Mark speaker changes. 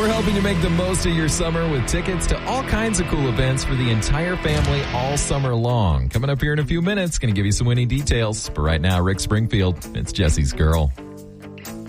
Speaker 1: We're helping you make the most of your summer with tickets to all kinds of cool events for the entire family all summer long. Coming up here in a few minutes, going to give you some winning details. But right now, Rick Springfield, it's Jesse's Girl.